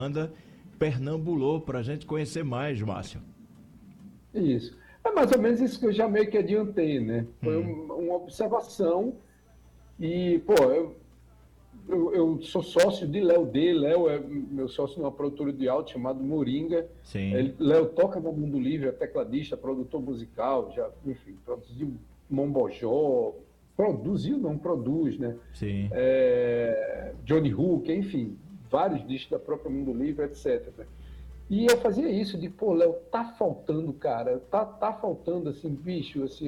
banda Pernambulô, para a gente conhecer mais, Márcio. Isso. É mais ou menos isso que eu já meio que adiantei, né? Foi Hum, uma observação e, pô, eu sou sócio de Léo D. Léo é meu sócio numa produtora de áudio chamada Moringa. sim, Léo toca no Mundo Livre, é tecladista, produtor musical, já, enfim, produziu Mombojó, produziu, não produz, né? sim. Johnny Hook, enfim, vários discos da própria Mundo Livre, etc. E eu fazia isso, de, pô, Léo, tá faltando, cara, tá faltando, assim, bicho, assim,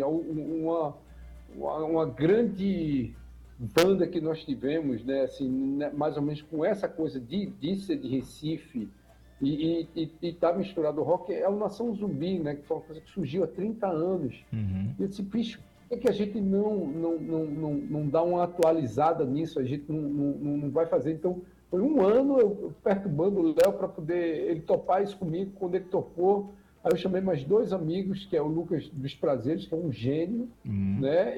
uma grande banda que nós tivemos, né, assim, né, mais ou menos com essa coisa de ser de Recife e tá misturado ao rock, é o Nação Zumbi, né, que foi uma coisa que surgiu há 30 anos. Uhum. E eu disse, bicho, por que a gente não dá uma atualizada nisso? A gente não vai fazer. Então, foi um ano eu perturbando o Léo para poder ele topar isso comigo. Quando ele topou, aí eu chamei mais dois amigos, que é o Lucas dos Prazeres, que é um gênio, né?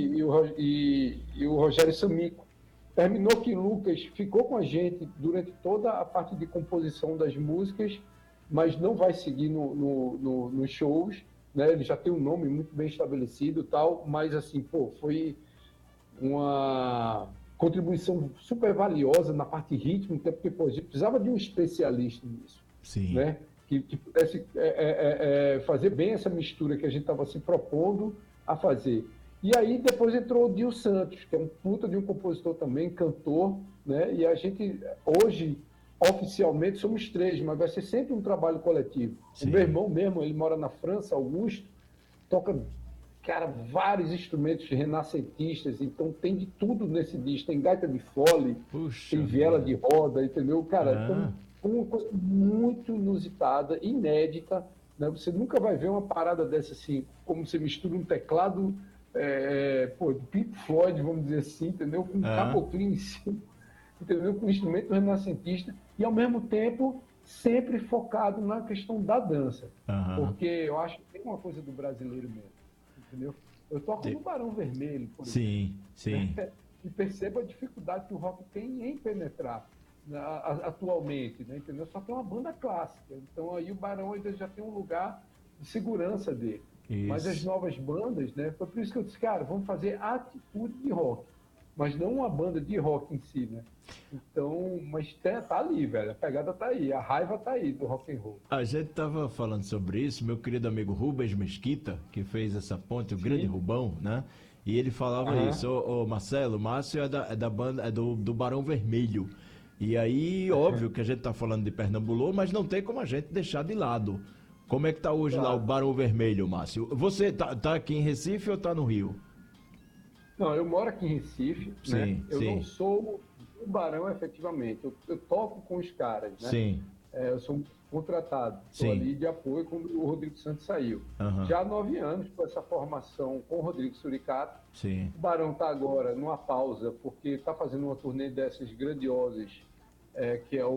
E o Rogério Samico. Terminou que o Lucas ficou com a gente durante toda a parte de composição das músicas, mas não vai seguir nos shows, né? Ele já tem um nome muito bem estabelecido e tal, mas assim, pô, foi uma contribuição super valiosa na parte rítmica, porque pô, a gente precisava de um especialista nisso, Sim. né? Que pudesse fazer bem essa mistura que a gente estava se propondo a fazer. E aí depois entrou o Dio Santos, que é um puta de um compositor também, cantor, né? E a gente hoje oficialmente somos três, mas vai ser sempre um trabalho coletivo. O meu Sim. irmão mesmo, ele mora na França, Augusto, toca, cara, vários instrumentos renascentistas, então tem de tudo nesse disco, tem gaita de fole, Puxa tem viela vida. de roda, entendeu? Cara, então Ah, foi uma coisa muito inusitada, inédita, né? Você nunca vai ver uma parada dessa assim, como você mistura um teclado pô, de Pink Floyd, vamos dizer assim, entendeu? Com um ah, caboclinho em cima, entendeu? Com um instrumento renascentista e ao mesmo tempo sempre focado na questão da dança, aham. porque eu acho que tem uma coisa do brasileiro mesmo, entendeu? Eu toco no Te- Barão Vermelho, por exemplo, Sim, né? sim. E percebo a dificuldade que o rock tem em penetrar, né, atualmente, né? Entendeu? Só que é uma banda clássica, então aí o Barão ainda já tem um lugar de segurança dele. Mas as Isso. novas bandas, né? Foi por isso que eu disse, cara, vamos fazer atitude de rock, mas não uma banda de rock em si, né? Então, mas tá ali, velho. A pegada tá aí, a raiva tá aí do rock and roll. A gente estava falando sobre isso, meu querido amigo Rubens Mesquita, que fez essa ponte, o grande Sim. Rubão, né? E ele falava isso, Aham. ô Marcelo, o Márcio é da banda, é do Barão Vermelho. E aí, óbvio que a gente tá falando de Pernambulô, mas não tem como a gente deixar de lado. Como é que tá hoje lá o Claro. Barão Vermelho, Márcio? Você tá aqui em Recife ou tá no Rio? Não, eu moro aqui em Recife, né? Sim, Eu não sim, sou o Barão efetivamente. Eu toco com os caras, né? sim, Eu sou um contratado. Estou sim. ali de apoio quando o Rodrigo Santos saiu. Aham, Já há 9 anos, com essa formação com o Rodrigo Suricato, sim, o Barão está agora numa pausa, porque está fazendo uma turnê dessas grandiosas, que é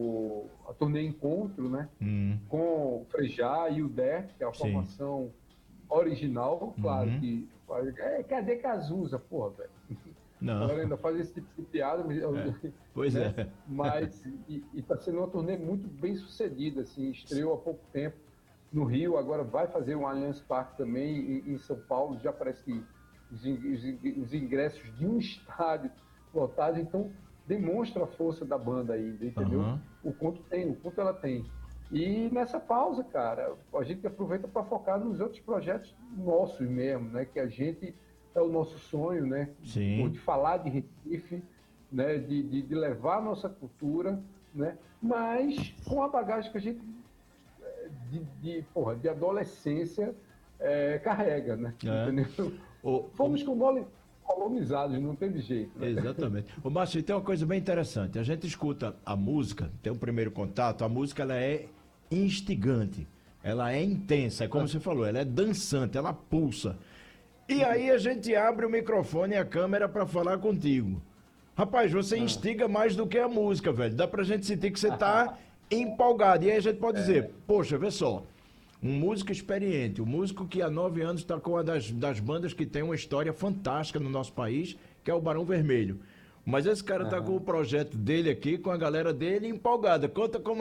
a turnê Encontro, né? Com o Frejá e o Der, que é a sim. formação original, claro Uhum. que. Cadê Cazuza, porra, velho? A Não, galera ainda faz esse tipo de piada, é. Pois né? é. Mas está sendo uma turnê muito bem sucedida, assim, estreou há pouco tempo no Rio, agora vai fazer um Allianz Parque também em São Paulo, já parece que os ingressos de um estádio lotado, então demonstra a força da banda ainda, entendeu? Aham. O quanto ela tem. E nessa pausa, cara, a gente aproveita para focar nos outros projetos nossos mesmo, né? Que a gente é o nosso sonho, né? De Sim. falar de Recife, né? De levar a nossa cultura, né? Mas com a bagagem que a gente de adolescência carrega, né? É. Entendeu? O, Fomos o, colonizados, não teve jeito, né? exatamente. O Márcio, tem uma coisa bem interessante. A gente escuta a música, tem um primeiro contato, a música ela é instigante, ela é intensa, é como você falou, ela é dançante, ela pulsa. E aí a gente abre o microfone e a câmera para falar contigo. Rapaz, você instiga mais do que a música, velho. Dá pra gente sentir que você tá empolgado. E aí a gente pode dizer, poxa, vê só. Um músico experiente, um músico que há 9 anos está com uma das bandas que tem uma história fantástica no nosso país, que é o Barão Vermelho. Mas esse cara tá com o projeto dele aqui, com a galera dele empolgada. Conta como